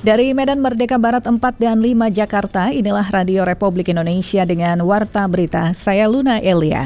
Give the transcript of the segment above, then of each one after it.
Dari Medan Merdeka Barat 4 dan 5 Jakarta, inilah Radio Republik Indonesia dengan Warta Berita. Saya Luna Elia.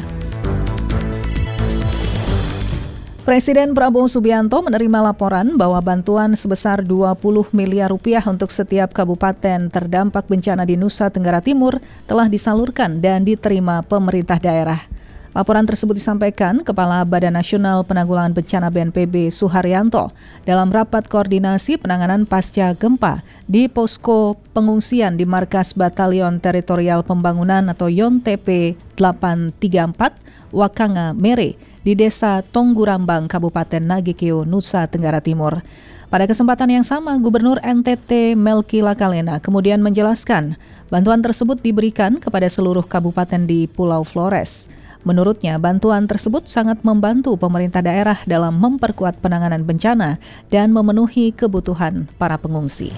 Presiden Prabowo Subianto menerima laporan bahwa bantuan sebesar 20 miliar rupiah untuk setiap kabupaten terdampak bencana di Nusa Tenggara Timur telah disalurkan dan diterima pemerintah daerah. Laporan tersebut disampaikan Kepala Badan Nasional Penanggulangan Bencana BNPB Suharyanto dalam rapat koordinasi penanganan pasca gempa di posko pengungsian di Markas Batalion Teritorial Pembangunan atau YONTP 834 Wakanga Mere di Desa Tonggurambang, Kabupaten Nagekeo, Nusa Tenggara Timur. Pada kesempatan yang sama, Gubernur NTT Melki Lakalena kemudian menjelaskan bantuan tersebut diberikan kepada seluruh kabupaten di Pulau Flores. Menurutnya, bantuan tersebut sangat membantu pemerintah daerah dalam memperkuat penanganan bencana dan memenuhi kebutuhan para pengungsi.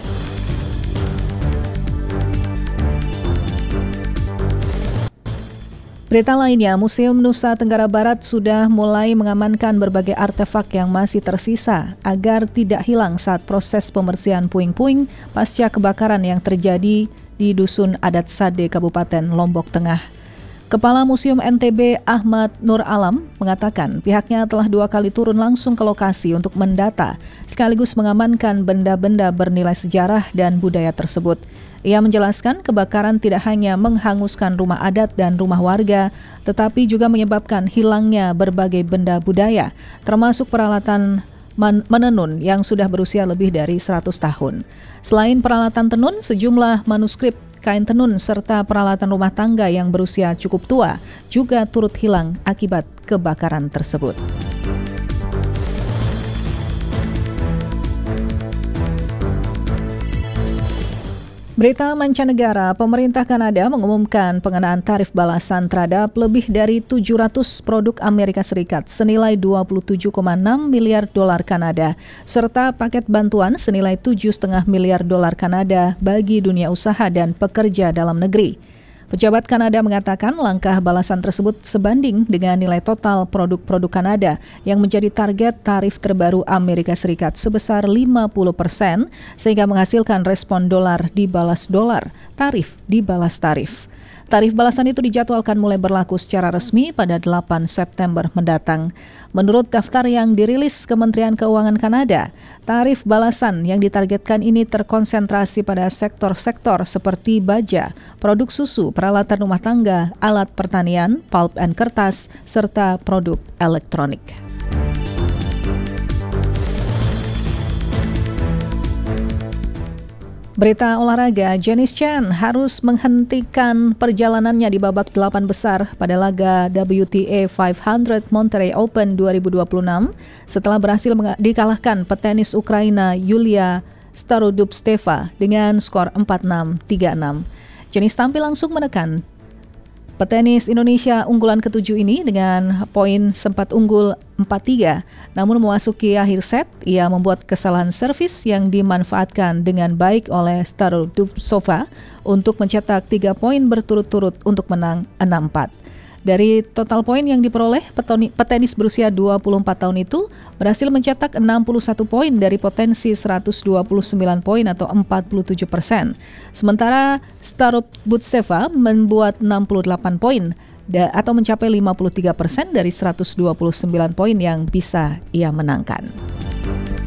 Berita lainnya, Museum Nusa Tenggara Barat sudah mulai mengamankan berbagai artefak yang masih tersisa agar tidak hilang saat proses pembersihan puing-puing pasca kebakaran yang terjadi di Dusun Adat Sade, Kabupaten Lombok Tengah. Kepala Museum NTB Ahmad Nur Alam mengatakan pihaknya telah 2 kali turun langsung ke lokasi untuk mendata sekaligus mengamankan benda-benda bernilai sejarah dan budaya tersebut. Ia menjelaskan kebakaran tidak hanya menghanguskan rumah adat dan rumah warga, tetapi juga menyebabkan hilangnya berbagai benda budaya, termasuk peralatan menenun yang sudah berusia lebih dari 100 tahun. Selain peralatan tenun, sejumlah manuskrip kain tenun serta peralatan rumah tangga yang berusia cukup tua juga turut hilang akibat kebakaran tersebut. Berita mancanegara, pemerintah Kanada mengumumkan pengenaan tarif balasan terhadap lebih dari 700 produk Amerika Serikat senilai 27,6 miliar dolar Kanada, serta paket bantuan senilai 7,5 miliar dolar Kanada bagi dunia usaha dan pekerja dalam negeri. Pejabat Kanada mengatakan langkah balasan tersebut sebanding dengan nilai total produk-produk Kanada yang menjadi target tarif terbaru Amerika Serikat sebesar 50%, sehingga menghasilkan respon dolar dibalas dolar, tarif dibalas tarif. Tarif balasan itu dijadwalkan mulai berlaku secara resmi pada 8 September mendatang. Menurut daftar yang dirilis Kementerian Keuangan Kanada, tarif balasan yang ditargetkan ini terkonsentrasi pada sektor-sektor seperti baja, produk susu, peralatan rumah tangga, alat pertanian, pulp and kertas, serta produk elektronik. Berita olahraga, Janice Chen harus menghentikan perjalanannya di babak 8 besar pada laga WTA 500 Monterey Open 2026 setelah berhasil dikalahkan petenis Ukraina Yulia Starodubtseva dengan skor 4-6, 3-6. Janice tampil langsung menekan petenis Indonesia unggulan ke-7 ini dengan poin sempat unggul 4-3. Namun memasuki akhir set, ia membuat kesalahan servis yang dimanfaatkan dengan baik oleh Starodubtseva untuk mencetak 3 poin berturut-turut untuk menang 6-4. Dari total poin yang diperoleh, petenis berusia 24 tahun itu berhasil mencetak 61 poin dari potensi 129 poin atau 47%. Sementara Starodubtseva membuat 68 poin atau mencapai 53% dari 129 poin yang bisa ia menangkan.